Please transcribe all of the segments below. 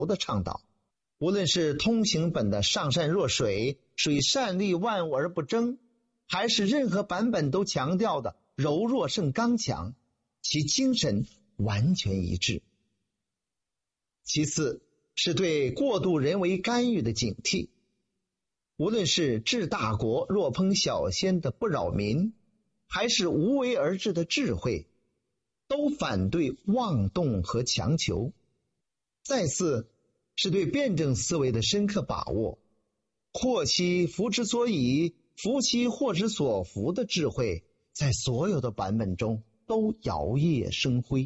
的倡导。无论是通行本的上善若水，水善利万物而不争，还是任何版本都强调的柔弱胜刚强，其精神完全一致。其次是对过度人为干预的警惕，无论是治大国若烹小鲜的不扰民，还是无为而治的智慧，都反对妄动和强求。再次是对辩证思维的深刻把握，祸其福之所以，福其祸之所伏的智慧，在所有的版本中都摇曳生辉。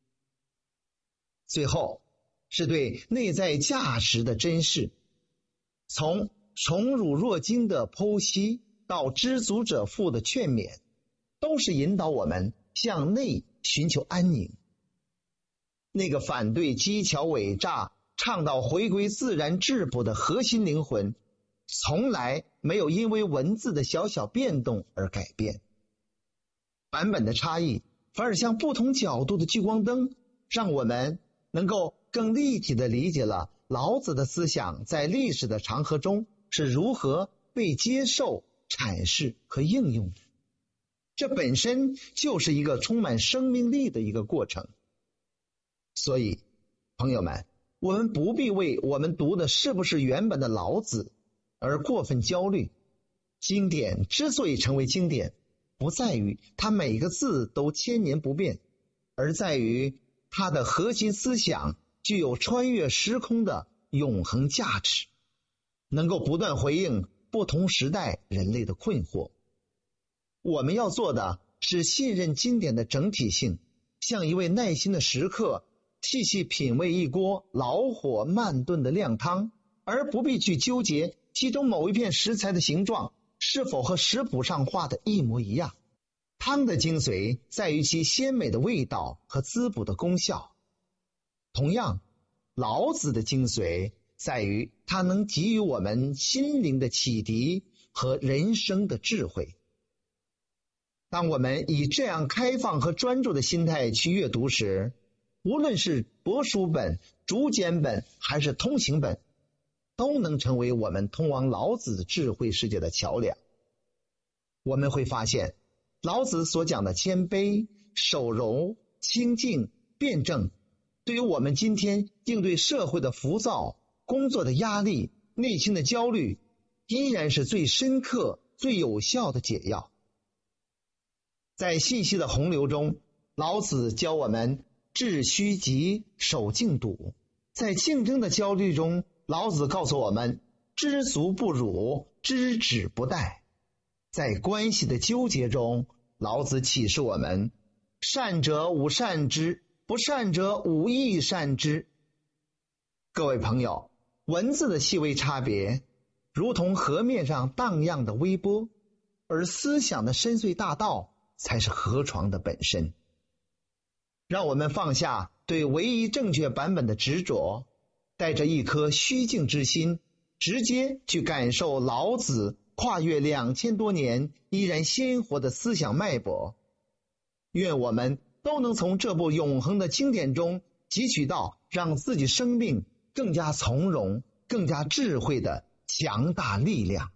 最后是对内在价值的珍视，从宠辱若惊的剖析到知足者富的劝勉，都是引导我们向内寻求安宁。那个反对机巧伪诈、倡导回归自然质朴的核心灵魂，从来没有因为文字的小小变动而改变。版本的差异反而像不同角度的聚光灯，让我们能够更立体地理解了老子的思想在历史的长河中是如何被接受、阐释和应用的。这本身就是一个充满生命力的一个过程。所以朋友们，我们不必为我们读的是不是原本的老子而过分焦虑。经典之所以成为经典，不在于它每个字都千年不变，而在于它的核心思想具有穿越时空的永恒价值，能够不断回应不同时代人类的困惑。我们要做的是信任经典的整体性，像一位耐心的食客细细品味一锅老火慢炖的靓汤，而不必去纠结其中某一片食材的形状是否和食谱上画的一模一样。汤的精髓在于其鲜美的味道和滋补的功效。同样，老子的精髓在于它能给予我们心灵的启迪和人生的智慧。当我们以这样开放和专注的心态去阅读时，无论是帛书本、竹简本还是通行本，都能成为我们通往老子智慧世界的桥梁。我们会发现，老子所讲的谦卑、守柔、清静、辩证，对于我们今天应对社会的浮躁、工作的压力、内心的焦虑，依然是最深刻、最有效的解药。在信息的洪流中，老子教我们致虚极，守静笃。在竞争的焦虑中，老子告诉我们知足不辱，知止不殆。在关系的纠结中，老子启示我们善者吾善之，不善者吾亦善之。各位朋友，文字的细微差别如同河面上荡漾的微波，而思想的深邃大道才是河床的本身。让我们放下对唯一正确版本的执着，带着一颗虚静之心，直接去感受老子跨越2000多年依然鲜活的思想脉搏。愿我们都能从这部永恒的经典中汲取到让自己生命更加从容、更加智慧的强大力量。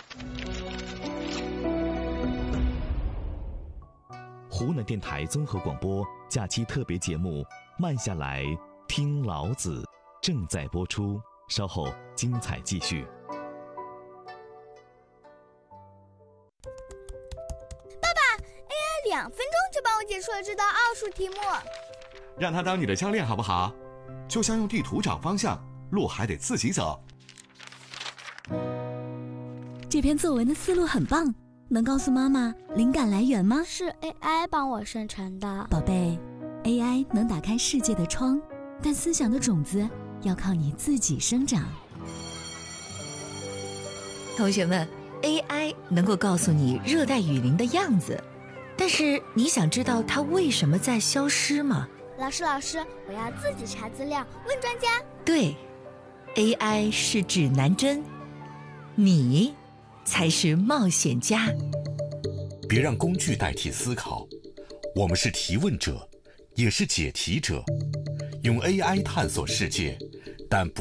湖南电台综合广播假期特别节目《慢下来听老子》正在播出，稍后精彩继续。 爸爸 ，AI 2分钟就帮我解出了这道奥数题目。 让他当你的教练好不好？就像用地图找方向，路还得自己走。 这篇作文的思路很棒，能告诉妈妈灵感来源吗？ 是 AI 帮我生成的。 宝贝， AI 能打开世界的窗，但思想的种子要靠你自己生长。 同学们， AI 能够告诉你热带雨林的样子，但是你想知道它为什么在消失吗？ 老师，我要自己查资料，问专家。 对， AI 是指南针，你才是冒险家。 别让工具代替思考，我们是提问者，也是解题者。用 AI 探索世界， 但